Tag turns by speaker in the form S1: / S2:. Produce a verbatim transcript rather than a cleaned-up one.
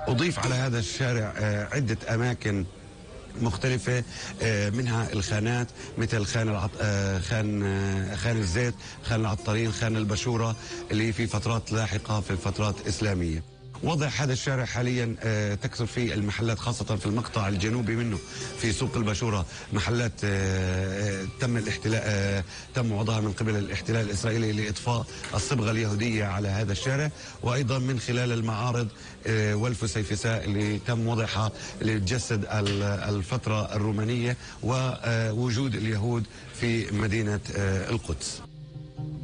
S1: أضيف على هذا الشارع عدة أماكن مختلفة، منها الخانات مثل خان العط... خان خان الزيت، خان العطارين، خان البشورة، اللي في فترات لاحقة في فترات إسلامية. وضع هذا الشارع حاليا تكثر فيه المحلات، خاصة في المقطع الجنوبي منه في سوق البشورة، محلات تم الاحتلال تم وضعها من قبل الاحتلال الإسرائيلي لإطفاء الصبغة اليهودية على هذا الشارع، وأيضا من خلال المعارض والفسيفساء اللي تم وضعها لتجسد الفترة الرومانية ووجود اليهود في مدينة القدس.